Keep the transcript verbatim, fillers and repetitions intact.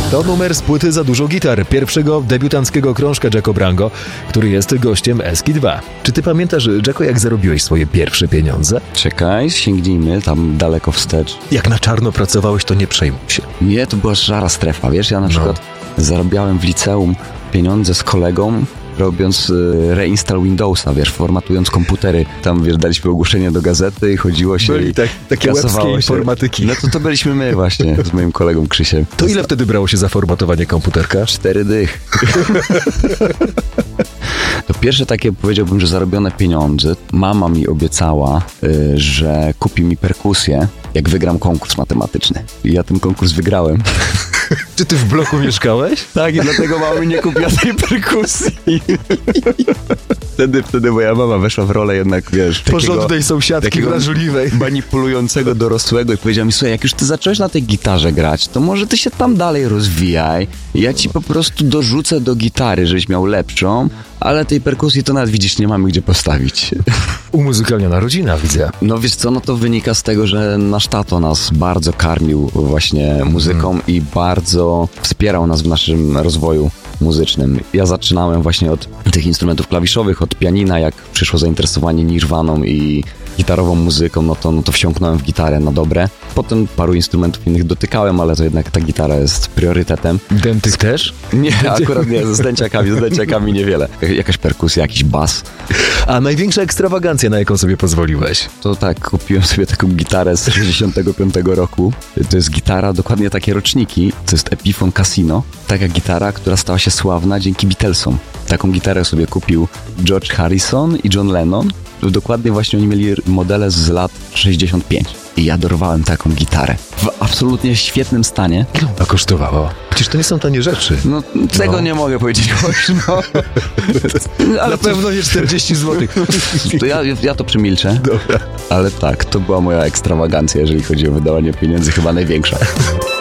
To numer z płyty Za dużo gitar, pierwszego debiutanckiego krążka Jacko Brango, który jest gościem Eski dwa. Czy ty pamiętasz, Jacko, jak zarobiłeś swoje pierwsze pieniądze? Czekaj, sięgnijmy tam daleko wstecz. Jak na czarno pracowałeś, to nie przejmuj się. Nie, to była szara strefa, wiesz, ja na przykład no. zarabiałem w liceum pieniądze z kolegą, robiąc y, reinstall Windowsa, wiesz, formatując komputery. Tam, wiesz, daliśmy ogłoszenie do gazety i chodziło się Byli i tak, takie łebskie informatyki. No to to byliśmy my właśnie, z moim kolegą Krzysiem. To ile wtedy brało się za formatowanie komputerka? Cztery dych. To pierwsze takie, powiedziałbym, że zarobione pieniądze. Mama mi obiecała, y, że kupi mi perkusję, jak wygram konkurs matematyczny. I ja ten konkurs wygrałem. Czy ty w bloku mieszkałeś? Tak, i dlatego mama mi nie kupiła tej perkusji. Wtedy, wtedy moja mama weszła w rolę jednak, wiesz, porządnej sąsiadki wrażliwej, manipulującego dorosłego i powiedziała mi, słuchaj, jak już ty zacząłeś na tej gitarze grać, to może ty się tam dalej rozwijaj. Ja ci po prostu dorzucę do gitary, żebyś miał lepszą, ale tej perkusji to nawet widzisz, nie mamy gdzie postawić. Umuzykalniona rodzina, widzę. No wiesz co, no to wynika z tego, że nasz tato nas bardzo karmił właśnie muzyką mm. i bardzo wspierał nas w naszym rozwoju muzycznym. Ja zaczynałem właśnie od tych instrumentów klawiszowych, od pianina, jak przyszło zainteresowanie Nirwaną i gitarową muzyką, no to, no to wsiąknąłem w gitarę na dobre. Potem paru instrumentów innych dotykałem, ale to jednak ta gitara jest priorytetem. Dętych też? Nie, akurat nie, z dęciakami, z dęciakami niewiele. Jakaś perkusja, jakiś bas. A największa ekstrawagancja, na jaką sobie pozwoliłeś? To tak, kupiłem sobie taką gitarę z sześćdziesiątego piątego roku. To jest gitara, dokładnie takie roczniki. To jest Epiphone Casino. Taka gitara, która stała się sławna dzięki Beatlesom. Taką gitarę sobie kupił George Harrison i John Lennon. Dokładnie właśnie oni mieli modele z lat sześćdziesiąt pięć. I ja dorwałem taką gitarę w absolutnie świetnym stanie. A kosztowało? Przecież to nie są tanie rzeczy. No, tego no. nie mogę powiedzieć głośno. Ale na pewno nie czterdzieści złotych. To ja, ja to przemilczę. Dobra. Ale tak, to była moja ekstrawagancja, jeżeli chodzi o wydawanie pieniędzy, chyba największa.